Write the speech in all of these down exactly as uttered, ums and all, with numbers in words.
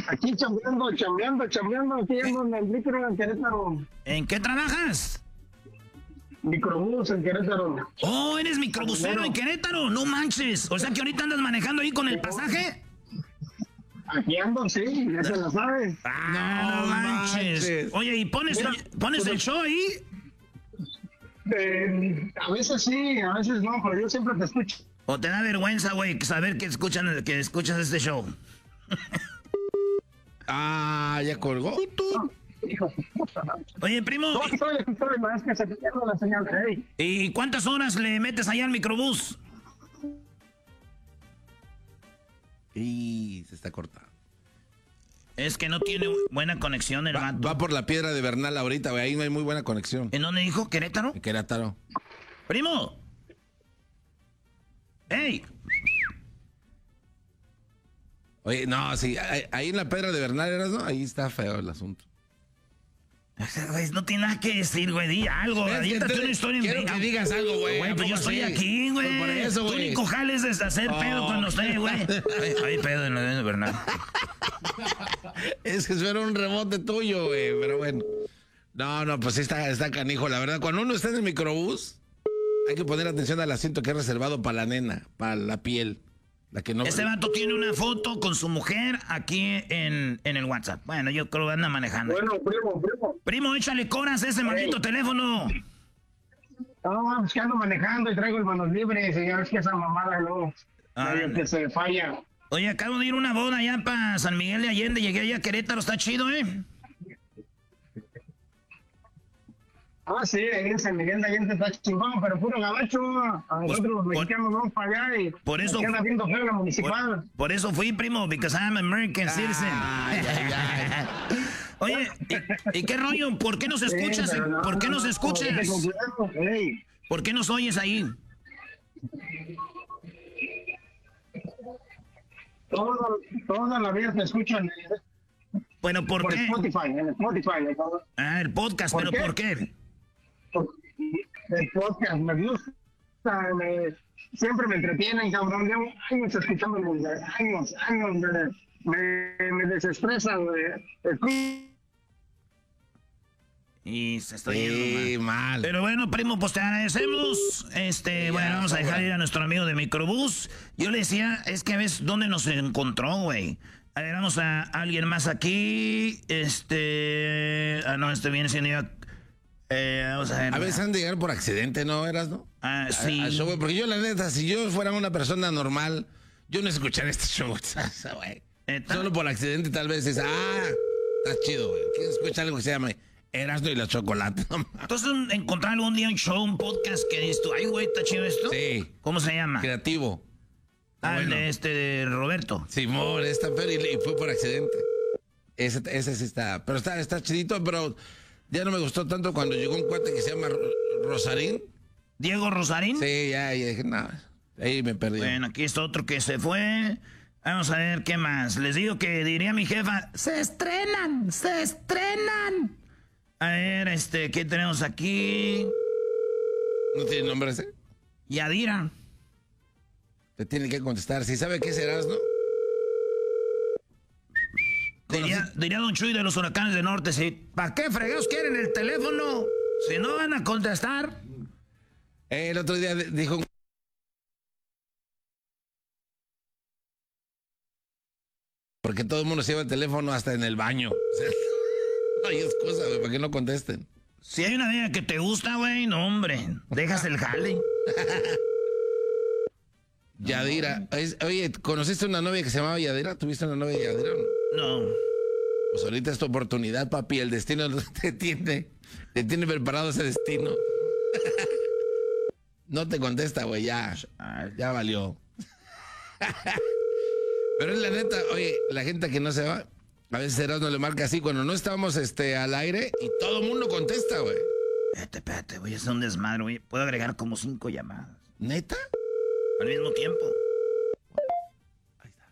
Aquí chambeando, chambeando, chambeando, aquí ando en el micro en Querétaro. ¿En qué trabajas? Microbús en Querétaro. Oh, eres microbusero en Querétaro, no manches. O sea que ahorita andas manejando ahí con el pasaje. Aquí ando, sí, ya se lo sabes. Ah, no, no manches. manches. Oye, ¿y pones, Mira, el, pones pero, el show ahí? Eh, a veces sí, a veces no, pero yo siempre te escucho. ¿O te da vergüenza, güey, saber que escuchan, que escuchas este show? Ah, ya colgó. No, Oye, primo. No, estoy, estoy, es que se pierde la señal. Hey. ¿Y cuántas horas le metes allá al microbús? Y se está cortando. Es que no tiene buena conexión el va, vato. Va por la Piedra de Bernal ahorita, güey. Ahí no hay muy buena conexión. ¿En dónde dijo? ¿Querétaro? En Querétaro. ¡Primo! ¡Ey! Oye, no, sí. Ahí, ahí en la Piedra de Bernal eras, ¿no? Ahí está feo el asunto. No tiene nada que decir, güey. Di algo. Dígate una historia. Quiero que digas algo, güey. Güey, pues yo estoy así? aquí, güey. Por eso, güey. Tu único jale es deshacer oh. pedo con usted, güey. Hay, hay pedo en la de Bernal. Es que eso era un rebote tuyo, güey. Pero bueno. No, no, pues sí está, está canijo. La verdad, cuando uno está en el microbús, hay que poner atención al asiento que es reservado para la nena, para la piel. La que no... Este vato tiene una foto con su mujer aquí en, en el WhatsApp. Bueno, yo creo que anda manejando. Bueno, primo, primo. Primo, échale coras a ese maldito hey. teléfono. No, es que ando manejando y traigo el manos libres. Y ya ves que esa mamada no. Ah, que se falla. Oye, acabo de ir a una boda allá para San Miguel de Allende. Llegué allá a Querétaro, está chido, ¿eh? Ah, sí, en San Miguel de Allende está chingón, pero puro gabacho. A nosotros pues, los mexicanos por, vamos para allá y por eso, queda viendo feo la municipal. Por, por eso fui, primo, because I'm American ah, citizen. Ay, ay, ay. Oye, ¿y, ¿y qué rollo? ¿Por qué nos escuchas? Sí, no, ¿Por qué nos escuchas? Hey. ¿Por qué nos oyes ahí? Toda, toda la vida te escuchan. Bueno, ¿por, por qué? Spotify, en Spotify. Ah, el podcast, ¿pero por qué? El podcast me gusta, me, siempre me entretienen, cabrón. Llevo años escuchando años, años, me, me, me desestresan, me, y se está sí, yendo mal. mal. Pero bueno, primo, pues te agradecemos. Este, sí, bueno, vamos a dejar ir a nuestro amigo de Microbús. Yo le decía, es que a veces, ¿dónde nos encontró, güey? A ver, vamos a alguien más aquí. Este. Ah, no, este viene siendo yo. Eh, vamos a ver. A veces han de llegar por accidente, ¿no? ¿Eras, no? Ah, sí. A, a show, porque yo, la neta, si yo fuera una persona normal, yo no escucharía este show. eh, Solo por accidente, tal vez es. Ah, está chido, güey. ¿Quién escucha algo que se llama Erasmo y la Chocolate? Entonces, encontrar algún día un show, un podcast que dices tú, ay, güey, está chido esto. Sí. ¿Cómo se llama? Creativo. Ah, bueno. de este de Roberto. Simón, está pero y, y fue por accidente. Ese, ese sí está. Pero está, está chidito, pero ya no me gustó tanto cuando llegó un cuate que se llama Rosarín. ¿Diego Rosarín? Sí, ya, y dije, no, ahí me perdí. Bueno, aquí está otro que se fue. Vamos a ver qué más. Les digo que diría mi jefa, se estrenan, se estrenan. A ver, este, ¿qué tenemos aquí? ¿No tiene nombre ese? Yadira. Te tiene que contestar. Si sabe qué serás, ¿no? Diría, diría Don Chuy de los Huracanes del Norte, ¿sí? ¿Para qué fregados quieren el teléfono? Si no van a contestar. El otro día dijo... Porque todo el mundo se lleva el teléfono hasta en el baño. O sea, no hay excusa, güey, para que no contesten. Si hay una vieja que te gusta, güey, no, hombre. Dejas el jale. Yadira. Es, oye, ¿conociste una novia que se llamaba Yadira? ¿Tuviste una novia Yadira? No. Pues ahorita es tu oportunidad, papi. El destino te tiene, te tiene preparado ese destino. No te contesta, güey, ya. Ya valió. Pero es la neta, oye, la gente que no se va, a veces Erasmo le marca así cuando no estábamos este, al aire y todo el mundo contesta, güey. Espérate, espérate, voy a hacer un desmadre, güey. Puedo agregar como cinco llamadas. ¿Neta? Al mismo tiempo. Ahí está.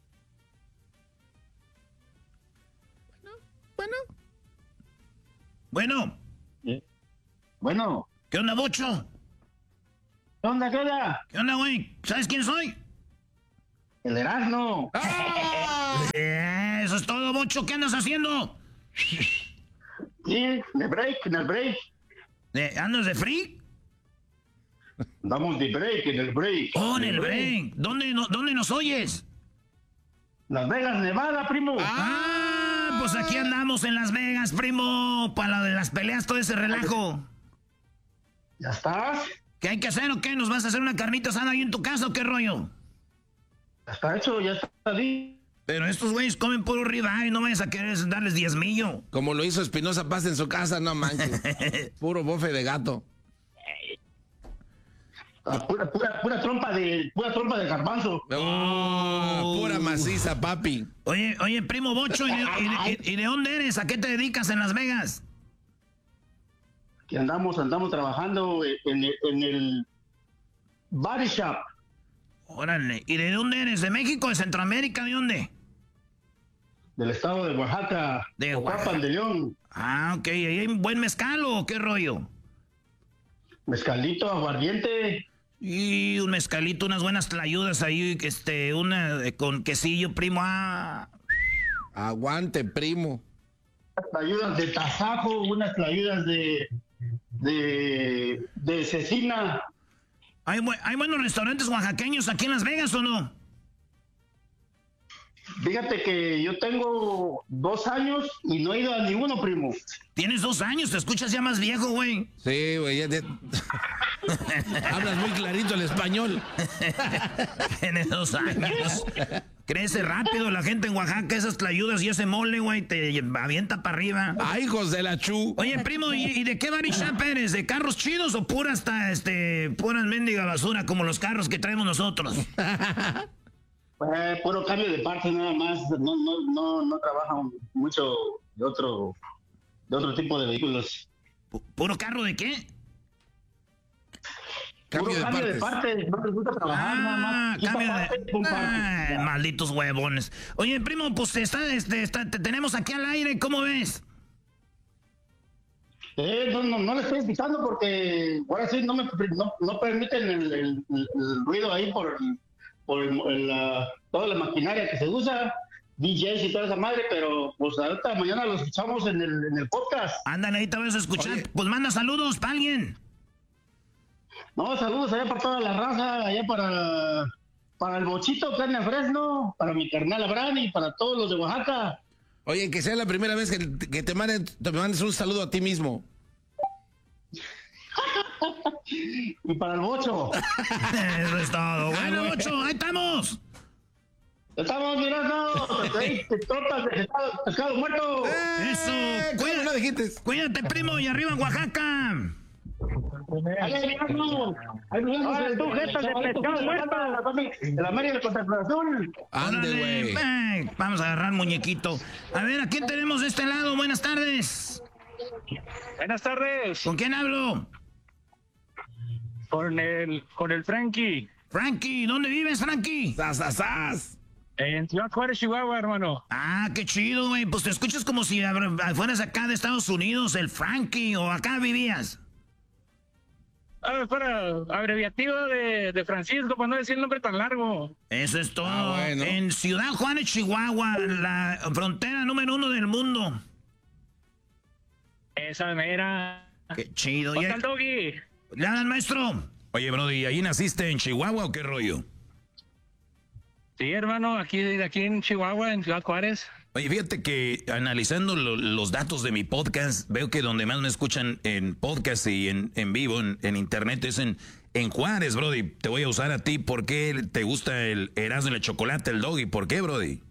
Bueno, bueno. Bueno. Bueno. ¿Qué onda, Bocho? ¿Qué onda, qué onda? ¿Qué onda, güey? ¿Sabes quién soy? El Erasmo. ¡Ah! Eso es todo, primo Bocho, ¿qué andas haciendo? Sí, en el break, en el break. ¿De, ¿Andas de free? Vamos de break, en el break. Oh, en el break. ¿Dónde, no, ¿Dónde nos oyes? Las Vegas, Nevada, primo. Ah, pues aquí andamos en Las Vegas, primo, para la de las peleas, todo ese relajo. ¿Ya estás? ¿Qué hay que hacer o qué? ¿Nos vas a hacer una carnita asada ahí en tu casa o qué rollo? Ya está hecho, ya está ahí. Pero estos güeyes comen puro ribeye, no vayas a querer darles diez millo. Como lo hizo Espinosa Paz en su casa, no manches. Puro bofe de gato. Ah, pura, pura, pura trompa de, pura trompa de garbanzo. Oh, pura maciza, papi. Oye, oye, primo Bocho, ¿y de, y, de, ¿y de dónde eres? ¿A qué te dedicas en Las Vegas? Que andamos, andamos trabajando en el, en el body shop. Órale, ¿y de dónde eres? ¿De México, de Centroamérica, de dónde? Del estado de Oaxaca. De Oaxaca, de León. Ah, ok, ¿y hay buen mezcal o qué rollo? Mezcalito, aguardiente. Y un mezcalito, unas buenas tlayudas ahí, este, una de- con quesillo, primo. Ah. Aguante, primo. Unas tlayudas de tasajo, unas tlayudas de, de, de cecina. ¿Hay, bu- ¿Hay buenos restaurantes oaxaqueños aquí en Las Vegas o no? Fíjate que yo tengo dos años y no he ido a ninguno, primo. Tienes dos años, te escuchas ya más viejo, güey. Sí, güey. ya te- Hablas muy clarito el español. Tienes dos años. Crece rápido la gente en Oaxaca, esas tlayudas y ese mole, güey, te avienta para arriba. ¡Ay, hijos de la chu! Oye, primo, ¿y, y de qué body shop eres? ¿De carros chidos o pura hasta, este, pura mendiga basura como los carros que traemos nosotros? Eh, puro cambio de partes nada más. No, no, no, no trabajan mucho de otro, de otro tipo de vehículos. Pu- ¿Puro carro de qué? Cambio Puro de cambio de partes. partes. No les gusta trabajar nada Ah, más. Quita cambio parte, de... pum, parte. Ay, malditos huevones. Oye, primo, pues está, este, está, te tenemos aquí al aire, ¿cómo ves? Eh, no, no, no le estoy escuchando porque ahora sí no me no, no permiten el, el- el- el ruido ahí por, por el- el, la- toda la maquinaria que se usa, D Js y toda esa madre, pero pues ahorita mañana lo escuchamos en el, en el podcast. Ándale, ahí te vas a escuchar. Oye. Pues manda saludos para alguien. No, saludos allá para toda la raza, allá para, para el Bochito que anda en Fresno, para mi carnal Abraham y para todos los de Oaxaca. Oye, que sea la primera vez que, que te, manden- te mandes un saludo a ti mismo. Y para el Bocho. Eso es todo. Bueno, ocho, ahí estamos. Estamos mirando, ahí te tortas de pescado, pescado muerto. Eso, ¿Cómo cuida- no dijiste? Cuídate, primo, y arriba en Oaxaca. Ahí hay mirando. Ahí mirando. Ahora tú, jetas de pescado muerto. De la América de Contemplación. Ande, Órale, güey. ven, vamos a agarrar muñequito. A ver, ¿a quién tenemos de este lado? Buenas tardes. Buenas tardes, ¿Con quién hablo? con el con el Frankie, Frankie, ¿dónde vives, Frankie? ¡Sas, sas, sas! en Ciudad Juárez, Chihuahua, hermano. Ah, qué chido, güey. Pues te escuchas como si abr- fueras acá de Estados Unidos, el Frankie, o acá vivías. Ah, para abreviativo de, de Francisco, para no decir el nombre tan largo. Eso es todo. Ah, bueno. En Ciudad Juárez, Chihuahua, la frontera número uno del mundo. Esa mera. Qué chido. ¿Dónde ¿Y está el doggy? ¿Le hablan, maestro? Oye, Brody, ¿ahí naciste en Chihuahua o qué rollo? Sí, hermano, aquí, aquí en Chihuahua, en Ciudad Juárez. Oye, fíjate que analizando lo- los datos de mi podcast, veo que donde más me escuchan en podcast y en, en vivo, en, en internet, es en, en Juárez, Brody. Te voy a usar a ti. ¿Por qué te gusta el Erasmo y el chocolate, el doggy? ¿Por qué, Brody?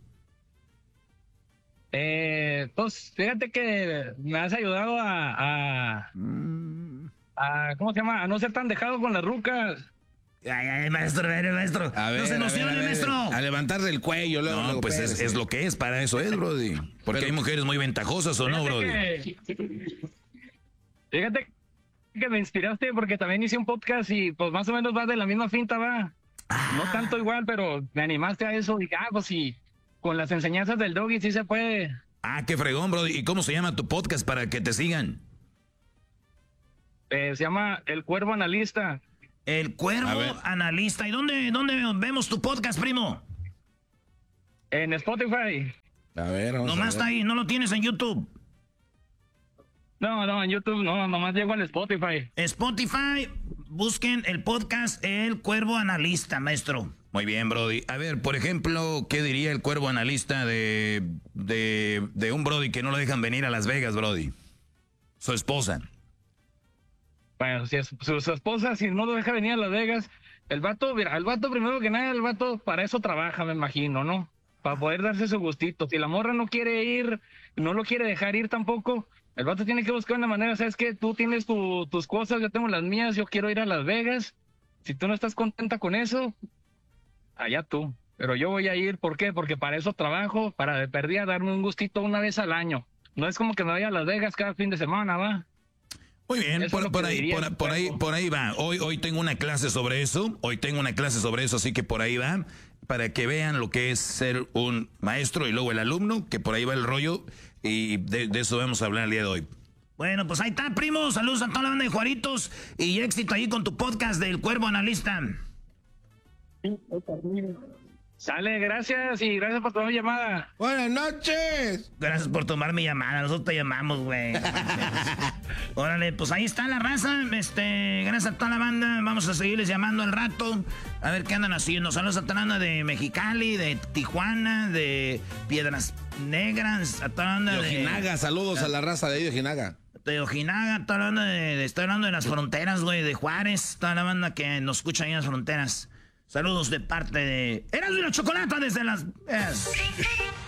Eh, pues fíjate que me has ayudado a, a, a- ¿cómo se llama? A no ser tan dejado con las rucas. Ay, ay, maestro, a ver, maestro. A ver, no se a ver, emocione, a ver. maestro. A levantarle el cuello. Luego, No, luego, pues es, espérese. es lo que es, para eso es, Brody. Porque Pero- hay mujeres muy ventajosas, ¿o no, Fíjate Brody? que- Fíjate que me inspiraste porque también hice un podcast y pues más o menos va de la misma finta, va. No tanto igual, pero me animaste a eso y ah, pues sí, con las enseñanzas del doggy sí se puede. Ah, qué fregón, Brody. ¿Y cómo se llama tu podcast para que te sigan? Eh, se llama El Cuervo Analista. El A ver. Cuervo Analista. ¿Y dónde, dónde vemos tu podcast, primo? En Spotify. A ver, vamos Nomás a ver. está ahí, no lo tienes en YouTube. No, no, en YouTube no, nomás llego al Spotify. Spotify, busquen el podcast El Cuervo Analista, maestro. Muy bien, Brody. A ver, por ejemplo, ¿qué diría el cuervo analista de, de, de un Brody que no lo dejan venir a Las Vegas, Brody? Su esposa. Bueno, si es, su, su esposa, si no lo deja venir a Las Vegas, el vato, mira, el vato primero que nada, el vato para eso trabaja, me imagino, ¿no? Para poder darse su gustito. Si la morra no quiere ir, no lo quiere dejar ir tampoco, el vato tiene que buscar una manera, ¿sabes qué? Tú tienes tu, tus cosas, yo tengo las mías, yo quiero ir a Las Vegas. Si tú no estás contenta con eso, allá tú. Pero yo voy a ir, ¿por qué? Porque para eso trabajo, para de perdida darme un gustito una vez al año. No es como que me vaya a Las Vegas cada fin de semana, ¿va? Muy bien, Eso es por, lo por que ahí, diría por, el por ahí, cuervo. por ahí va. Hoy, hoy tengo una clase sobre eso. Hoy tengo una clase sobre eso, así que por ahí va. Para que vean lo que es ser un maestro y luego el alumno, que por ahí va el rollo. Y de, de eso vamos a hablar el día de hoy. Bueno, pues ahí está, primo. Saludos a toda la banda de Juaritos y éxito ahí con tu podcast del Cuervo Analista. Sale, gracias y gracias por tomar mi llamada. Buenas noches. Gracias por tomar mi llamada. Nosotros te llamamos, güey. Órale, pues ahí está la raza. Este, gracias a toda la banda. Vamos a seguirles llamando al rato. A ver qué andan haciendo. Saludos a toda la banda de Mexicali, de Tijuana, de Piedras Negras, a toda la banda De de... Ojinaga, saludos a la raza de ahí de Ojinaga. De Ojinaga, toda la banda de, de... Estoy hablando de las fronteras, güey, de Juárez. Toda la banda que nos escucha ahí en las fronteras. Saludos de parte de... Erasmo y la Chocolata desde las... es-